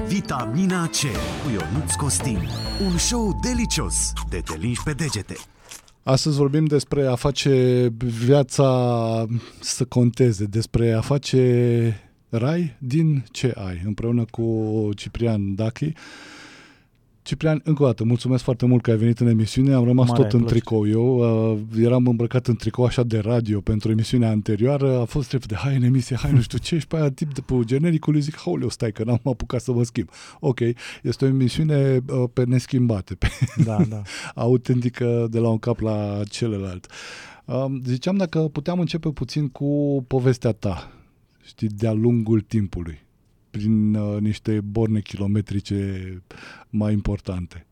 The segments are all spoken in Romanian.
Vitamina C cu Ionuț Costin. Un show delicios de te linși pe degete. Astăzi vorbim despre a face viața să conteze, despre a face rai din ce ai, împreună cu Ciprian Dachi. Ciprian, încă o dată, mulțumesc foarte mult că ai venit în emisiune. Am rămas tot în tricou. Eu eram îmbrăcat în tricou așa de radio pentru emisiunea anterioară. A fost repede, hai în emisie, hai nu știu ce. Și pe aia tip de pe genericul zic, hauleu, stai că n-am apucat să mă schimb. Ok, este o emisiune pe neschimbate, pe da. autentică de la un cap la celălalt. Ziceam dacă puteam începe puțin cu povestea ta, știi, de-a lungul timpului, prin niște borne kilometrice mai importante.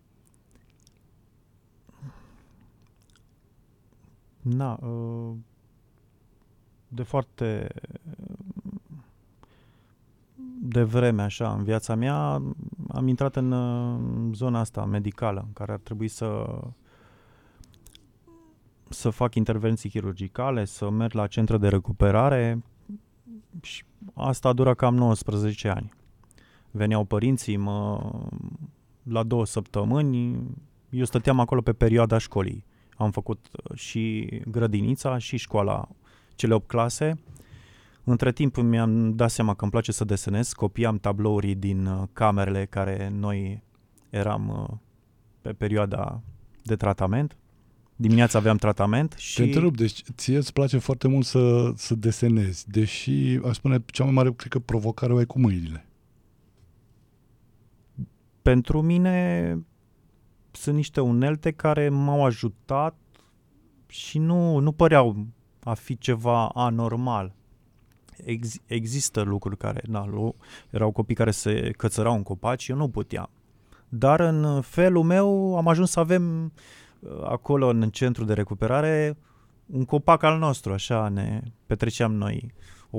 De vreme așa în viața mea am intrat în zona asta medicală în care ar trebui să fac intervenții chirurgicale, să merg la centre de recuperare și asta dură cam 19 ani. Veneau părinții la 2 săptămâni, eu stăteam acolo pe perioada școlii. Am făcut și grădinița și școala, cele 8 clase. Între timp mi-am dat seama că îmi place să desenez, copiam tablouri din camerele care noi eram pe perioada de tratament. Dimineața aveam tratament și... Te întrerup, deci ție îți place foarte mult să desenezi, deși, aș spune, cea mai mare, cred că provocare o ai cu mâinile. Pentru mine sunt niște unelte care m-au ajutat și nu păreau a fi ceva anormal. Există lucruri care, erau copii care se cățărau în copaci, eu nu puteam. Dar în felul meu am ajuns să avem acolo în centru de recuperare un copac al nostru, așa ne petreceam noi